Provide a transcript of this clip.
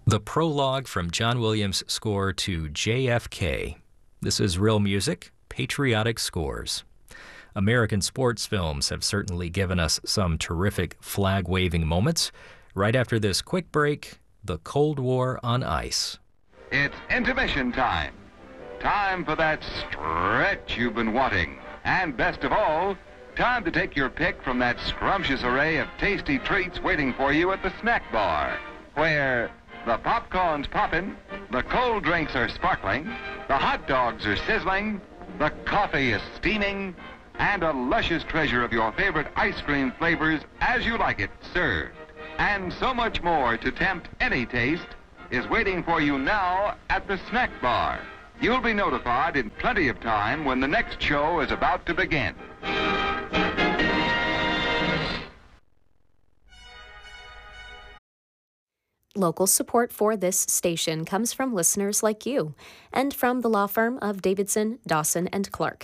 The prologue from John Williams' score to JFK. This is real music, patriotic scores. American sports films have certainly given us some terrific flag-waving moments. Right after this quick break, the Cold War on ice. It's intermission time. Time for that stretch you've been wanting. And best of all, time to take your pick from that scrumptious array of tasty treats waiting for you at the snack bar, where the popcorn's popping, the cold drinks are sparkling, the hot dogs are sizzling, the coffee is steaming, and a luscious treasure of your favorite ice cream flavors as you like it served. And so much more to tempt any taste is waiting for you now at the snack bar. You'll be notified in plenty of time when the next show is about to begin. Local support for this station comes from listeners like you and from the law firm of Davidson, Dawson, and Clark.